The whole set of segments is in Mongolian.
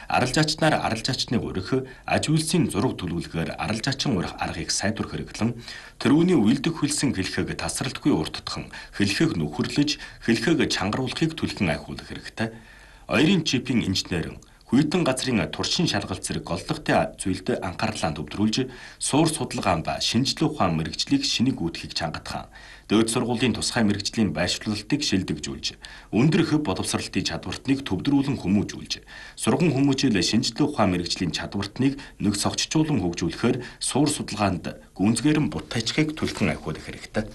аралжаачнаар аралжаачныг урих, аж үйлсийн зураг төлөвлөгөөр аралжаачин урих аргыг сайдвар хэрэглэн тэрүүний үйлдэх хөлсөн хэлхэг тасралтгүй урттхан, хэлхэг нөхөрлөж, хэлхэг чангаруулахыг түлхэн айхуулах хэрэгтэй. Оёрын чипийн инженерэн хүйтэн газрын туршин шалгалт зэрэг голлогтой зүйлд анхаарлаа төвлөрүүлж, суур судалгаан ба шинжилгээ ухаан мэрэгжлийг шинийг үүдхийг чангадах. Дээд сургуулийн тусгай мэрэгжлийн байршлалтыг шилдэгжүүлж, өндөр хөв боловсролтын чадвартныг төвлөрүүлэн хүмүүжүүлж, сургам хүмүүжил шинжилгээ ухаан мэрэгжлийн чадвартныг нэг цогцчуулан хөгжүүлэхээр суур судалгаанд гүнзгээрэн бутайчхыг түлхэн айхуулах хэрэгтэй.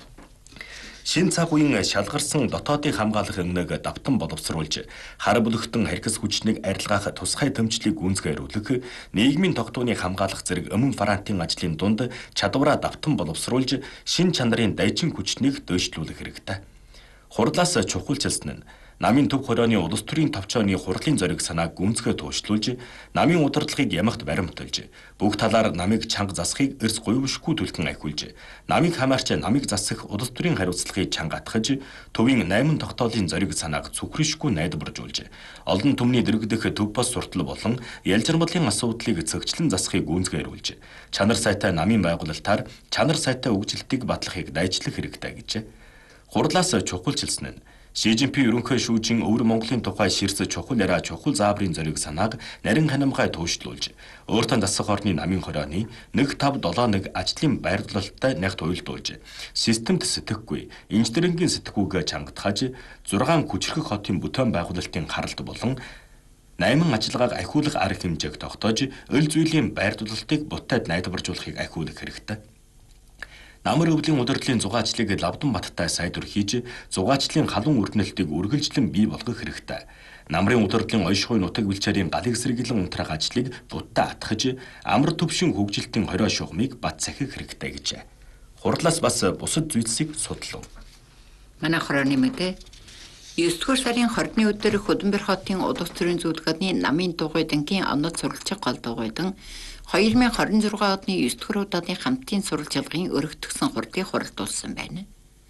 Шин цаг үеийн шалгарсан дотоодын хамгаалах өмнөг давтан боловсруулж, хар бүлэгтэн харьцас хүчнийг арилгаах тусгай тэмцлийг гүнзгийрүүлэх, нийгмийн тогтвооны хамгаалах зэрэг өмнө фронтын ажлын дунд чадвараа давтан боловсруулж, шин чанарын дайчин хүчнийг дөйшлүүлэх хэрэгтэй. Хурдлаас чухалчилсан нь намын төв хорионы улс төрийн товчооны хурлын зориг санааг гүнзгий тууштлуулж, намын удирдлагыг ямагт баримталж, бүх талаар намыг чанга засахыг эрс гуйвшгүй түлхэн айхуулж, намыг хамаарч намыг засах улс төрийн хариуцлагыг чанга атгаж, төвийн 8 тогтоолын зориг санааг цүхрэшгүй найдваржуулж, олон түмний дэрэгдэх төв бос суртал болон ялжирмалын асуудлыг цэгцлэн засахыг гүнзгийрүүлж, чанар сайтай намын байгуулалтаар чанар сайтай үгжилтийг батлахыг дайчлах хэрэгтэй гэжээ. Хурдлаас чухалчилсан нь Ши Жинпин ерөнхий шүүжин өвөр Монголын тухай ширс чухал яриа чухал зааврын зориг санааг нарийн ханамгай тууштлуулж, өөртөө дасах орны намын хорионы 1571 ажлын байрлалтай нягт уйлдуулж, системд сэтгэхгүй, инженерингийн сэтгүүгээ чангатгаж, 6 хүчрэх хотын бүтээн байгуулалтын харалт болон 8 ажиллагааг ахиулах арга хэмжээг тогтоож, өл зүйлийн байрлуулалтыг бутайд найдваржуулахыг ахиулах хэрэгтэй. Намар өвлийн удирдлын зугаачлыг Лавдан баттай сайдвар хийж, зугаачлын халуун өрнөлтийг үргэлжлэн бий болгох хэрэгтэй. Намрын удирдлын ойшхуй нутаг бэлчээрийн галыг сэргийлэн унтраах ажлыг будтай атгаж, амар төвшин хөгжилтийн хорио шугамыг бат сахих хэрэгтэй гэжээ. Хурдлаас бас бусад зүйлсийг судлав. Манай хорооны мэдээ 9-р сарын 20-ны өдөр Хөдөнбөр хотын улс төрийн зөвлөгөөний намын дугуйдангийн онол сурвалжиг гол дугуйдан 2026 оны 9-р удаагийн хамтын сурвалжлагын өргөтгсөн хурдыг хуралдуулсан байна.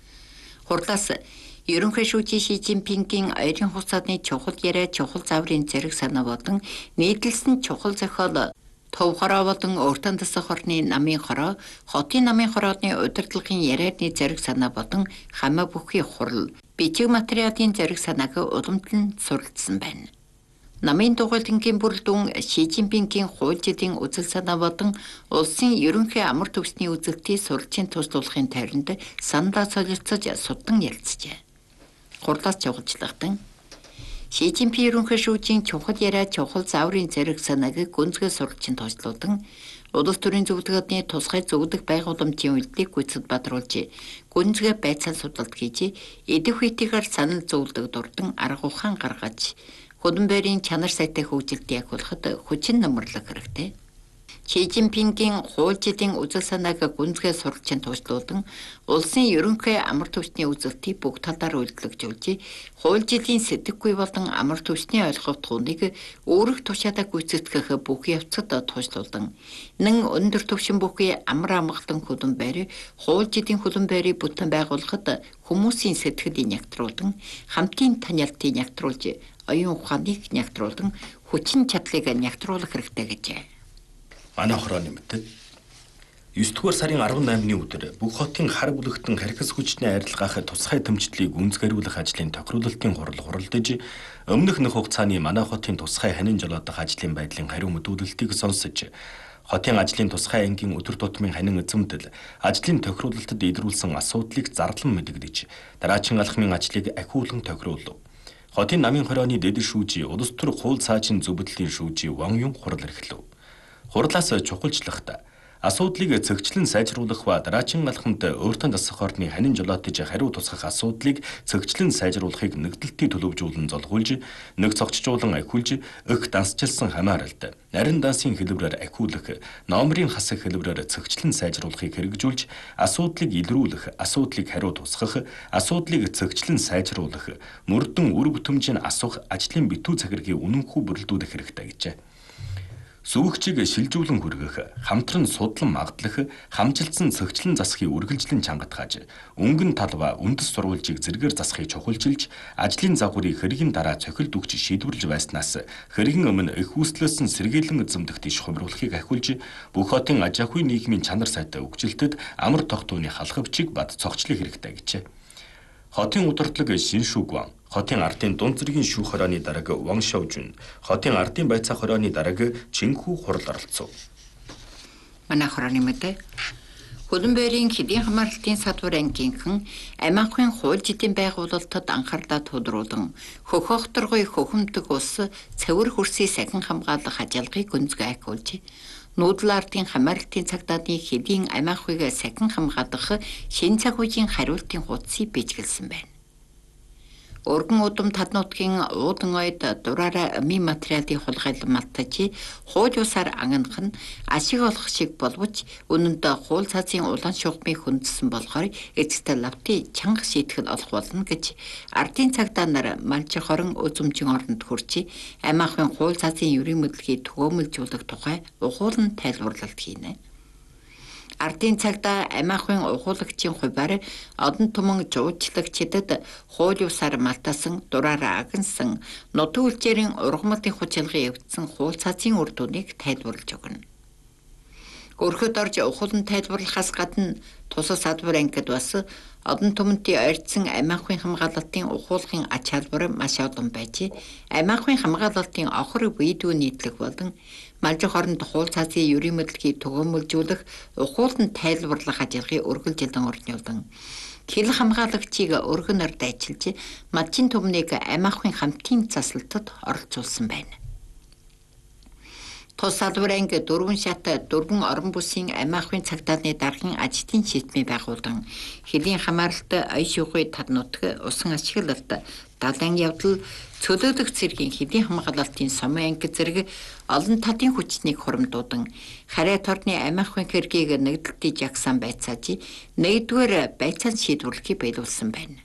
Хурдаас ерөнхий шүүжин Ши Жинпингийн оюрын хугацааны чухал яриа чухал зааврын зэрэг санаа болон нийтлэлсэн чухал зохиол төв хороо болон өөртөө дасах орны намын хороо, хотын намын хорооны удирдлагын ярианы зэрэг санаа болон хамаа бүхий хурал, бичиг материалын зэрэг санааг уламжлан суралцсан байна. Намын дугуйлангийн бүрэлдэхүүн Ши Жинпингийн хууль жилийн үзэл санаа болон улсын ерөнхий амар төвсний үзэгтийг суралцын туслуулахын тойронд саналаа солилцож судан ярилцжээ. Хурдлаас чухалчлахтан Ши Жинпин ерөнхий шүүжин чухал яриа чухал зааврын зэрэг санааг гүнзгий суралцын туслуулан улс төрийн зөвлөгөөний тусгай зөвлөх байгууламжийн үйлдэлийг гүйцэд бадруулж, гүнзгий байцаал судалт хийж, эдэх үетэйгээр санал зөвлөдөг дурдан арга ухаан гаргаж, Хөдөнбөрийн чанар сайтай хөгжилтийг ахиулахад хүчин номерлог хэрэгтэй. Ши Жинпингийн хууль жилийн үзэл санааг гүнзгий суралцын туслуулан улсын ерөнхий амар төвчний үзэлтийг бүх талаар үйлдвэрлэж, хууль жилийн сэтгэхгүй болон амар төвчний ойлголт хүнийг өөрөх тушаалаа гүйцэтгэх бүх явцад туслуулан нэн өндөр төвшин бүхий амар амгалан Хөдөнбөр хууль жилийн Хөдөнбөрийг бүтэн байгуулахад хүмүүсийн сэтгэлийг нягтруулан хамтын танилтыг нягтруулж, оюун ухааныг нягтруулан хүчин чадлыг нягтруулах хэрэгтэй гэжээ. Манай хорооны мэдээ 9-р сарын 18-ны өдөр бүх хотын хар бүлэгтэн харьцас хүчний арилгаах тусгай тэмцлийг гүнзгийрүүлэх ажлын тохируулалтын хурал хуралдаж, өмнөх нэг хугацааны манай хотын тусгай ханин жолоодох ажлын байдлын хариу мэдүүлэлтийг сонсож, хотын ажлын тусгай ангийн өдөр тутмын ханин эзэмдэл, ажлын тохируулалтад илрүүлсэн асуудлыг зарлан мэдэгдэж, дараачин алхмын ажлыг ахиулан тохируулв. Хотын намын хорооны дэд шүүжи, улс төр хууль цаашин зөвлөлийн шүүжи Ван Юн хурал эрхлэв. Хурлаас чухалчлахта асуудлыг цэгцлэн сайжруулах ба дараачин алхамд өөртөө дасах орны ханин жолоотож хариу тусгах асуудлыг цэгцлэн сайжруулахыг нэгдэлтийн төлөвжүүлэн золгуулж, нэг цогцжуулан ахиулж, өх дансчилсан хамааралд нарийн дансын хэлбэрээр ахиулах, номерын хасах хэлбэрээр цэгцлэн сайжруулахыг хэрэгжүүлж, асуудлыг илрүүлэх, асуудлыг хариу тусгах, асуудлыг цэгцлэн сайжруулах, мөрдөн үр бүтэмжийн асуух ажлын битүү захиргийг үнэнхүү бүрэлдүүлэх хэрэгтэй гэжээ. Сүүгчийг шилжүүлэн хүргэх, хамтран судлан магдлах, хамжилтсан цогцлон засахыг үргэлжлэн чангатгааж, өнгөн талва үндэс сурвалжийг зэргээр засахыг чухалчилж, ажлын загварыг хэргийн дараа цохилд өгч шийдвэрлэж байснаас хэргийн өмнө их үүслээсэн сэргээлэн эзэмдэх тийш хумруулахыг ахиулж, бүх хотын аж ахуйн нийгмийн чанар сайтай өгжилтэд амар тогтооны халхавчийг бат цогцлох хэрэгтэй гэжээ. Хотын удирдлага Шиншүгван, хотын ардын дунд зэргийн шүүх хорооны дарга Ван Шаожун, хотын ардын байцаах хорооны дарга Чинхүү хурал оролцов. Манай хорооны мэдээ Хөлбөмбөрийн хэдийн хамгаалалтын садвар ангийнхан амиахын хууль жидийн байгуулалтад анхаарлаа тулруулан хөхөөхторгой хөхөмдөг ус цэвэр хөрсийг сахин хамгаалах ажиллагааг гүнзгий ахиулж, нүүдэл ардын хамгаалалтын цагдааны хэдийн амиахыг сахин хамгаалах шинэ цаг үеийн хариултын хуудсыг бичгэлсэн байна. Өргөн удам таднуудгийн уудан ойд дураараа амийн материалын хулгайлан малтаж, хууль усаар ангинах нь ашиг олох шиг боловч үнэндээ хууль цаазын улаан шугамыг хүндсэн болохоор эцэгтэй лавтын чанга шийтгэл олох болно гэж ардын цагдаа нар малж хорон үзмжин оронд хүрч амиахын хууль цаазын ерийн мэдлэгийг төгөөмөлжүүлэх тухай ухуулан тайлбарлалт хийнэ. Ардын цагдаа амиахын ухуулагчийн хувьар одон томон жуулчлагчдад хууль усаар малтасан, дураараа агнсан, нутаг үлчээрийн ургамлын хүчилгын эвдсэн хууль цаазын үр дүнийг тайлбарлаж өгнө. Өрхөд орж ухуулан тайлбарлахаас гадна тусас садвар ангид бас одон томонтын ойрцсон амиахын хамгаалалтын ухуулгын ач холбогдол маш олон байж, амиахын хамгаалалтын охор видео нийтлэг болон малжих оронд хууль цаазын ерийн мэдлэгийг төгөөмөлжүүлэх ухуулан тайлбарлах ажиллагааг үргэлжилэн орнуулан хил хамгаалагчийг өргөнөр дайчилж малчин түмнийг амиахын хамтын заслалтад оролцуулсан байна. Тус садвар анги 4 шат 4 орон бүсийн амиахын цагдааны даргын ажлын шийдмийг байгуулан хэлийн хамааралт ая шүүхүй таднуудах усан ашиглалт далайн явдал цөлөөлөх зэргийн хэлийн хамгаалалтын сумын анги зэрэг олон талын хүчнийг хуримдуудан харай торны амиахын хэргийг нэгдэлтий жагсан байцааж нэгдүгээр байцаан шийдвэрлэхийг биелүүлсэн байна.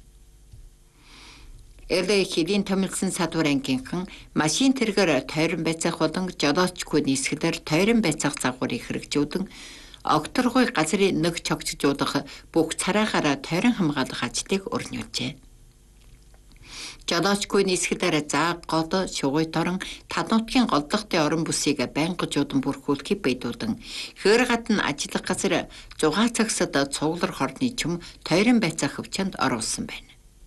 Элэ хэлийн томилсон садвар ангийнхан машин тэргээр тойрон байцаах болон жолоочгүй нийсгэлээр тойрон байцаах загварыг хэрэгжүүлэн огторгой газрын нэг чогцжуулах бүх цараагаараа тойрон хамгаалах ажлыг өрнүүлжээ. Жолоочгүй нийсгэлээр зааг гол шугуй торон таднуудгийн голдохтой орон бүсийг байнга жуудан бүрхүүлэхийг биелүүлэн хөр гадна ажиллах газар 6 цагсад цуглар хорны чим тойрон байцаах хөвчөнд оруулсан байна.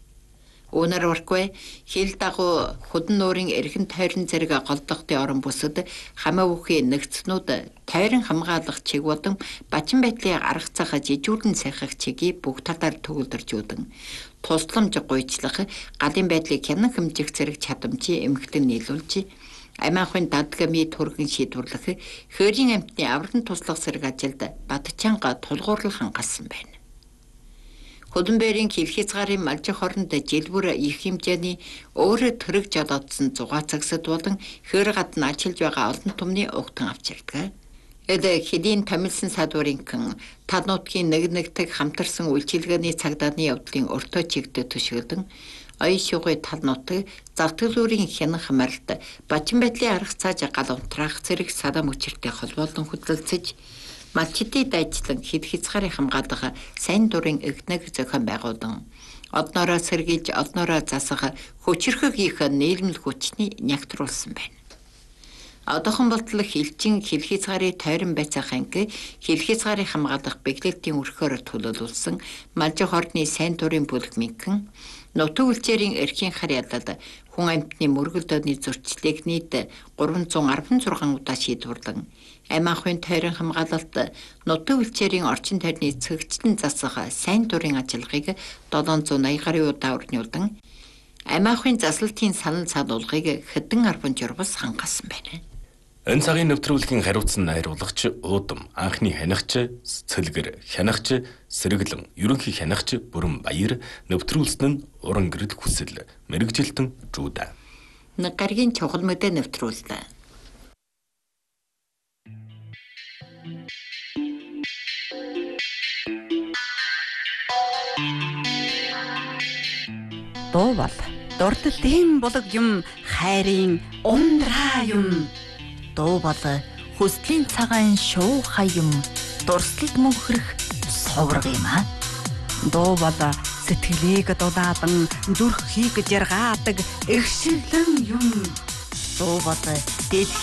Өнөр ургүй хил дагуу хөдөн нуурын эргэн тойрон зэрэг голдохтой орон бүсэд хамаа бүхийн нэгцнүүд тойрон хамгаалах чиг болон бачин байдлыг арга цахаа жижүүрэн сайхах чигийг бүх талаар төгөлдөржүүлэн тусламж гуйчлах галын байдлыг хянан хэмжих зэрэг чадамжийг эмхтэн нийлүүлж амиахын дадгамын төргөн шийдвэрлэх хөрийн амтны авралын туслах зэрэг ажилд Батчанга тулгуурлах хангасан байна. Хөлбөмбөрийн хэлхий цагаарын малжих оронд жилбэр их хэмжээний өөрөө төрөг жолоодсон 6 цагсад болон хөр гадна ажиллаж байгаа олон түмний угтан авчирдаг. Эд хэдийн томилсон садварынхан таднуудгийн нэгтэг хамтарсан үйлчилгээний цагдааны явдлын өртөө чигтээ төшөөлөн ая шугуй талнуудыг завтгалуурын хянан хамааралд бачин байдлын арга цааж гал унтраах зэрэг садам өчиртэй холбоолон хөдөлцөж малчидын дайчлан хэд хязгаарыг хамгаалах сайн дурын эгнэг зохион байгуулан одноороо сэргийлж одноороо засах хүчрхэг их нийлмэл хүчний нягтруулсан байна. Одоохон болтол хилчин хил хязгаарыг тойрон байцаах анги хил хязгаарыг хамгаалах бэглэлтийн өрхөөр төлөвлөсөн малжих орны сайн дурын бүлэгмийнхэн нутаг үлчээрийн эрхийн хар ядад хүн амьтны мөргөлдөөний зөрчлийг нийт 316 удаа шийдвэрлэн амиахын тойрон хамгаалалт нутаг үлчээрийн орчин тойрны цэгцлэн засах сайн дурын ажиллагааг 780 гаруй удаа өрнүүлэн амиахын заслалтын санал цаадуулгыг хэдэн арван журмас хангасан байна. Энэ цагийн нэвтрүүлгийн хариуцсан найруулагч Уудам, анхны хянагч Цэлгэр, хянагч Сэргэлэн, ерөнхий хянагч Бүрэн Баяр, нэвтрүүлсэн нь Уран гэрэл хүсэл, мэрэгжилтэн Жуда. Нэг гаргийн чухал мэдээ нэвтрүүлсэн. Дуу бол дурд дэм булаг юм хайрын ундраа юм. Дуу бол хүслийн цагаан шуу хаям дурслыг мөнхрөх сувраг юм аа. Дуу бол сэтгэлийг дулаадан зүрхийг жаргаадаг их шиглэн юм. Дуу бол дэлхийн